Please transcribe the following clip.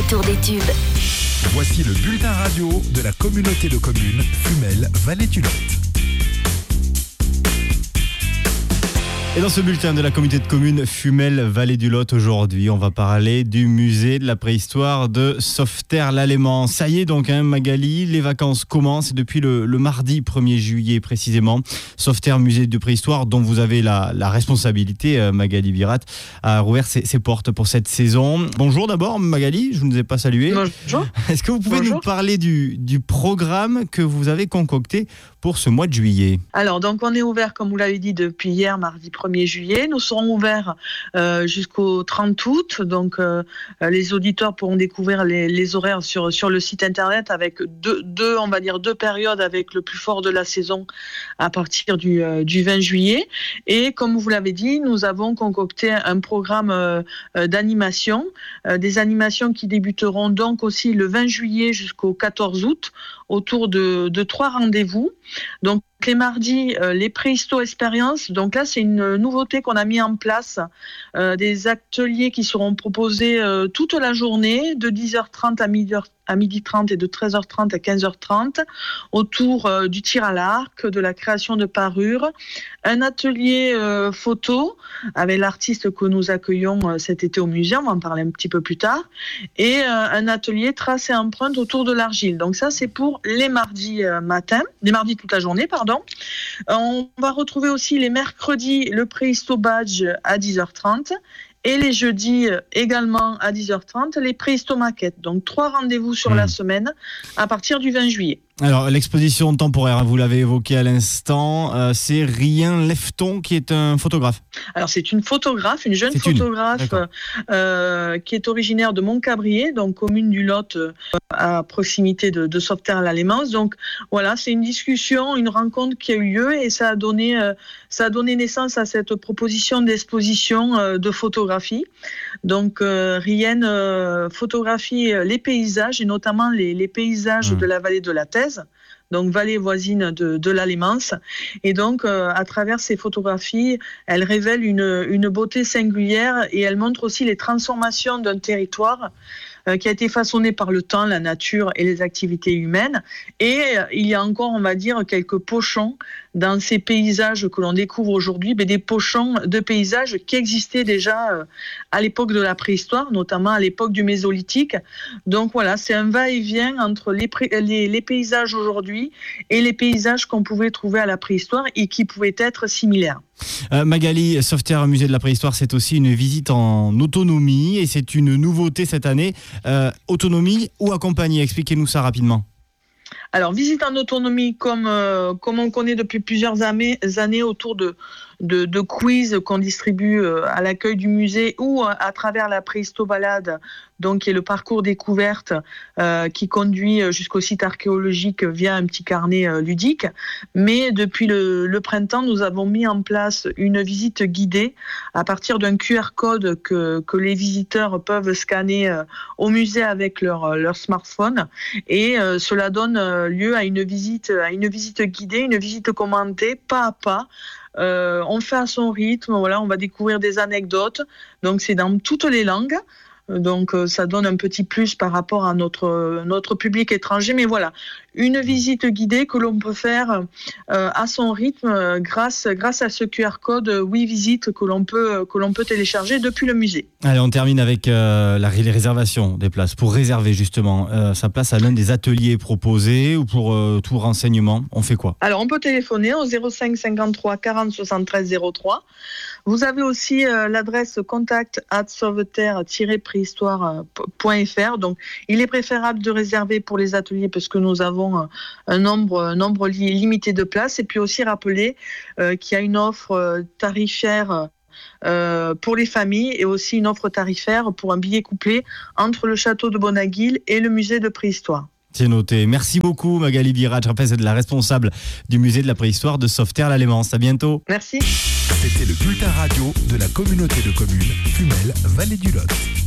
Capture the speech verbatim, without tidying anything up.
retour des tubes. Voici le bulletin radio de la communauté de communes Fumel Vallée du Lot. Et dans ce bulletin de la communauté de communes Fumel Vallée du Lot, aujourd'hui, on va parler du musée de la préhistoire de Sauveterre-l'Alléman. Ça y est donc, hein, Magali, les vacances commencent depuis le, le mardi premier juillet précisément. Sauveterre Musée de préhistoire, dont vous avez la, la responsabilité, euh, Magali Virat, a rouvert ses, ses portes pour cette saison. Bonjour d'abord, Magali, je ne vous ai pas salué. Bonjour. Est-ce que vous pouvez Bonjour. nous parler du, du programme que vous avez concocté pour ce mois de juillet? Alors, donc, on est ouvert, comme vous l'avez dit, depuis hier, mardi premier juillet. Nous serons ouverts euh, jusqu'au trente août. Donc, euh, les auditeurs pourront découvrir les, les horaires sur, sur le site internet avec deux, deux, on va dire, deux périodes avec le plus fort de la saison à partir du, euh, du vingt juillet. Et comme vous l'avez dit, nous avons concocté un programme euh, d'animation, euh, des animations qui débuteront donc aussi le vingt juillet jusqu'au quatorze août autour de, de trois rendez-vous. Donc, les mardis, euh, les préhisto-expériences. Donc là, c'est une nouveauté qu'on a mis en place. Euh, des ateliers qui seront proposés euh, toute la journée, de dix heures trente à midi, à midi trente et de treize heures trente à quinze heures trente, autour euh, du tir à l'arc, de la création de parures. Un atelier euh, photo avec l'artiste que nous accueillons euh, cet été au musée, on va en parler un petit peu plus tard. Et euh, un atelier trace et empreinte autour de l'argile. Donc ça, c'est pour les mardis euh, matin, les mardis toute la journée, pardon. On va retrouver aussi les mercredis le préhisto badge à dix heures trente et les jeudis également à dix heures trente les préhisto maquettes. Donc trois rendez-vous sur mmh. la semaine à partir du vingt juillet. Alors, l'exposition temporaire, vous l'avez évoqué à l'instant, euh, c'est Rien Lefton qui est un photographe. Alors, c'est une photographe, une jeune c'est photographe une. Euh, qui est originaire de Montcabrier, donc commune du Lot, euh, à proximité de, de Sauveterre-l'Alléman. Donc, voilà, c'est une discussion, une rencontre qui a eu lieu et ça a donné, euh, ça a donné naissance à cette proposition d'exposition euh, de photographie. Donc, euh, Rien euh, photographie les paysages et notamment les, les paysages mmh. de la vallée de la Thèse, donc vallée voisine de, de l'Allémance. Et donc, euh, à travers ces photographies, elle révèle une, une beauté singulière et elle montre aussi les transformations d'un territoire euh, qui a été façonné par le temps, la nature et les activités humaines. Et euh, il y a encore, on va dire, quelques pochons dans ces paysages que l'on découvre aujourd'hui, mais des pochons de paysages qui existaient déjà euh, à l'époque de la préhistoire, notamment à l'époque du Mésolithique. Donc voilà, c'est un va-et-vient entre les, pré- les, les paysages aujourd'hui et les paysages qu'on pouvait trouver à la préhistoire et qui pouvaient être similaires. Euh, Magali, Sauveterre Musée de la préhistoire, c'est aussi une visite en autonomie et c'est une nouveauté cette année. Euh, autonomie ou accompagnée? Expliquez-nous ça rapidement. Alors, visite en autonomie, comme, euh, comme on connaît depuis plusieurs années, années autour de, de, de quiz qu'on distribue euh, à l'accueil du musée ou à, à travers la préhisto-balade, donc qui est le parcours découverte euh, qui conduit jusqu'au site archéologique via un petit carnet euh, ludique. Mais depuis le, le printemps, nous avons mis en place une visite guidée à partir d'un Q R code que, que les visiteurs peuvent scanner euh, au musée avec leur, leur smartphone. Et euh, cela donne euh, lieu à une visite, à une visite guidée, une visite commentée, pas à pas. Euh, on fait à son rythme, voilà, on va découvrir des anecdotes. Donc c'est dans toutes les langues. Donc ça donne un petit plus par rapport à notre, notre public étranger. Mais voilà, une visite guidée que l'on peut faire euh, à son rythme euh, grâce, grâce à ce Q R code Oui Visite que l'on peut, que l'on peut télécharger depuis le musée. Allez, on termine avec euh, la, les réservations des places. Pour réserver justement euh, sa place à l'un des ateliers proposés ou pour euh, tout renseignement, on fait quoi? Alors on peut téléphoner au zéro cinq cinquante-trois quarante soixante-treize zéro trois. Vous avez aussi euh, l'adresse contact arobase sauveterre tiret préhistoire point f r. Donc, il est préférable de réserver pour les ateliers parce que nous avons un nombre, un nombre limité de places. Et puis aussi rappeler euh, qu'il y a une offre euh, tarifaire euh, pour les familles et aussi une offre tarifaire pour un billet couplé entre le château de Bonaguil et le musée de préhistoire. C'est noté. Merci beaucoup Magali Virat. Je rappelle, c'est de la responsable du musée de la préhistoire de Sauveterre-l'Alléman. À bientôt. Merci. C'était le bulletin radio de la communauté de communes Fumel Vallée du Lot.